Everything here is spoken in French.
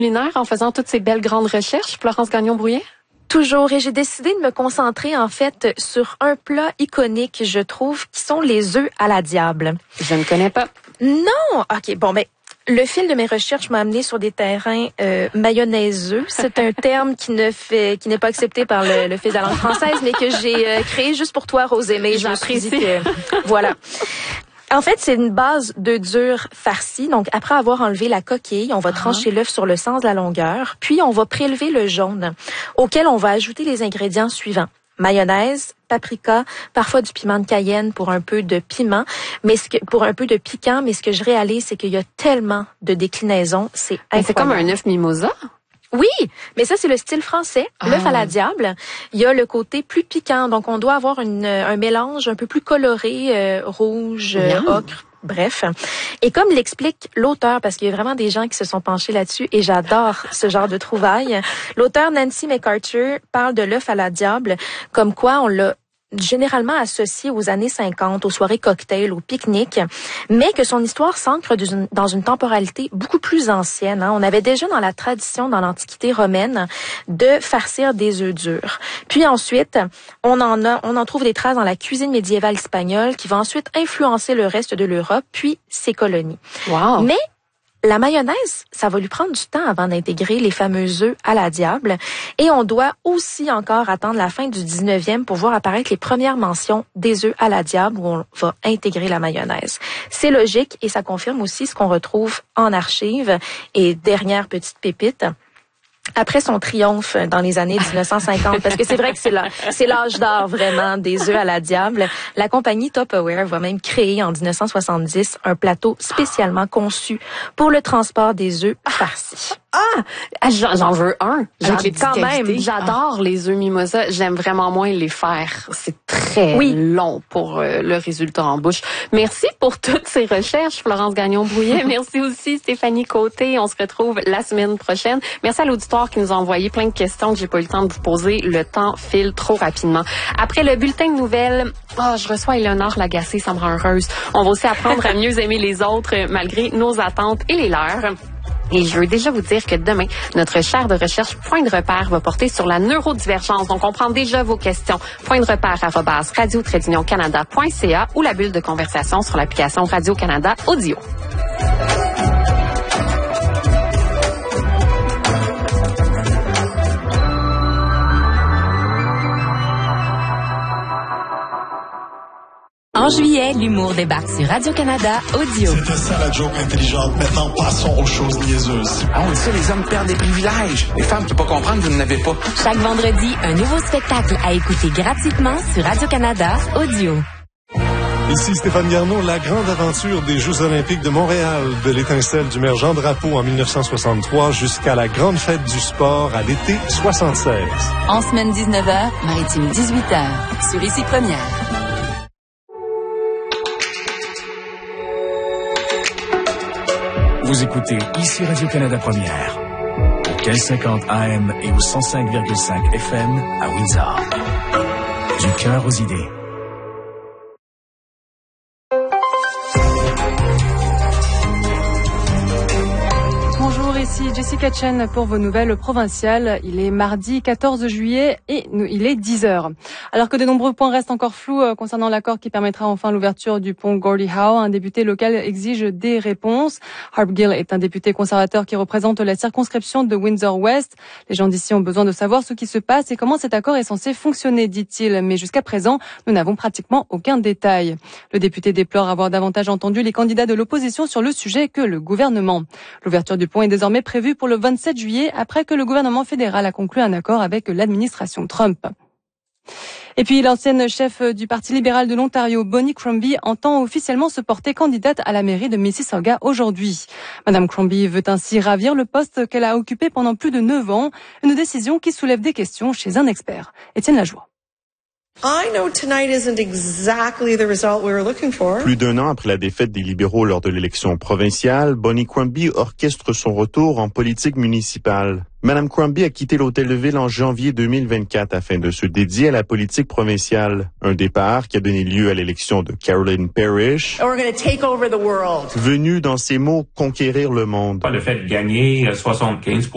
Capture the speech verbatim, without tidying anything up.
culinaire en faisant toutes ces belles grandes recherches, Florence Gagnon-Brouillet? Toujours, et j'ai décidé de me concentrer en fait sur un plat iconique, je trouve, qui sont les œufs à la diable. Je ne connais pas. Non! OK, bon, ben, le fil de mes recherches m'a amené sur des terrains euh, mayonnaiseux. C'est un terme qui ne fait, qui n'est pas accepté par le, le fils de la langue française, mais que j'ai euh, créé juste pour toi, Rosemée. Je me suis dit que, voilà. En fait, c'est une base d'œufs durs farcis. Donc, après avoir enlevé la coquille, on va trancher uh-huh. l'œuf sur le sens de la longueur, puis on va prélever le jaune, auquel on va ajouter les ingrédients suivants. Mayonnaise, paprika, parfois du piment de Cayenne pour un peu de piment, mais ce que, pour un peu de piquant, mais ce que je réalise, c'est qu'il y a tellement de déclinaisons, c'est incroyable. C'est comme un œuf mimosa? Oui, mais ça, c'est le style français, ah. l'œuf à la diable. Il y a le côté plus piquant, donc on doit avoir une, un mélange un peu plus coloré, euh, rouge, euh, ocre. Bref. Et comme l'explique l'auteur, parce qu'il y a vraiment des gens qui se sont penchés là-dessus, et j'adore ce genre de trouvailles, l'auteur Nancy MacArthur parle de l'œuf à la diable, comme quoi on l'a généralement associé aux années cinquante, aux soirées cocktails, aux pique-niques, mais que son histoire s'ancre dans une temporalité beaucoup plus ancienne. Hein. On avait déjà dans la tradition, dans l'Antiquité romaine, de farcir des œufs durs. Puis ensuite, on en a, on en trouve des traces dans la cuisine médiévale espagnole qui va ensuite influencer le reste de l'Europe, puis ses colonies. Wow. Mais la mayonnaise, ça va lui prendre du temps avant d'intégrer les fameux œufs à la diable. Et on doit aussi encore attendre la fin du dix-neuvième pour voir apparaître les premières mentions des œufs à la diable où on va intégrer la mayonnaise. C'est logique et ça confirme aussi ce qu'on retrouve en archives. Et dernière petite pépite, après son triomphe dans les années dix-neuf cent cinquante, parce que c'est vrai que c'est là, c'est l'âge d'or vraiment des œufs à la diable, la compagnie Tupperware va même créer en dix-neuf cent soixante-dix un plateau spécialement conçu pour le transport des œufs farcis. Ah! J'en, j'en veux un. Avec quand même. J'adore ah. les œufs mimosa. J'aime vraiment moins les faire. C'est très oui. long pour euh, le résultat en bouche. Merci pour toutes ces recherches, Florence Gagnon-Brouillet. Merci aussi, Stéphanie Côté. On se retrouve la semaine prochaine. Merci à l'auditoire qui nous a envoyé plein de questions que j'ai pas eu le temps de vous poser. Le temps file trop rapidement. Après le bulletin de nouvelles, oh, je reçois Éléonore Lagacé, ça me rend heureuse. On va aussi apprendre à mieux aimer les autres malgré nos attentes et les leurs. Et je veux déjà vous dire que demain, notre chaire de recherche Point de repère va porter sur la neurodivergence. Donc, on prend déjà vos questions. Point de repère arobase radio tiret union canada point c a ou la bulle de conversation sur l'application Radio-Canada Audio. En juillet, l'humour débarque sur Radio-Canada Audio. C'était ça la joke intelligente. Maintenant, passons aux choses niaiseuses. Ah, on dit ça, les hommes perdent des privilèges. Les femmes qui ne peuvent pas comprendre, vous n'en avez pas. Chaque vendredi, un nouveau spectacle à écouter gratuitement sur Radio-Canada Audio. Ici Stéphane Garneau, la grande aventure des Jeux olympiques de Montréal, de l'étincelle du maire Jean Drapeau en dix-neuf cent soixante-trois jusqu'à la grande fête du sport à l'été soixante-seize. En semaine dix-neuf heures, maritime dix-huit heures, sur Ici Première. Vous écoutez Ici Radio-Canada Première, au quinze cinquante A M et au cent cinq virgule cinq F M à Windsor. Du cœur aux idées. Bonjour, ici Jessica Chen pour vos nouvelles provinciales. Il est mardi quatorze juillet et il est dix heures. Alors que de nombreux points restent encore flous concernant l'accord qui permettra enfin l'ouverture du pont Gordie Howe, un député local exige des réponses. Harp Gill est un député conservateur qui représente la circonscription de Windsor-Ouest. Les gens d'ici ont besoin de savoir ce qui se passe et comment cet accord est censé fonctionner, dit-il. Mais jusqu'à présent, nous n'avons pratiquement aucun détail. Le député déplore avoir davantage entendu les candidats de l'opposition sur le sujet que le gouvernement. L'ouverture du pont est désormais prévue pour le vingt-sept juillet après que le gouvernement fédéral a conclu un accord avec l'administration Trump. Et puis, l'ancienne chef du Parti libéral de l'Ontario, Bonnie Crombie, entend officiellement se porter candidate à la mairie de Mississauga aujourd'hui. Madame Crombie veut ainsi ravir le poste qu'elle a occupé pendant plus de neuf ans, une décision qui soulève des questions chez un expert. Étienne Lajoie. Plus d'un an après la défaite des libéraux lors de l'élection provinciale, Bonnie Crombie orchestre son retour en politique municipale. Madame Crombie a quitté l'Hôtel de Ville en janvier deux mille vingt-quatre afin de se dédier à la politique provinciale. Un départ qui a donné lieu à l'élection de Carolyn Parrish, venue dans ses mots conquérir le monde. Le fait de gagner soixante-quinze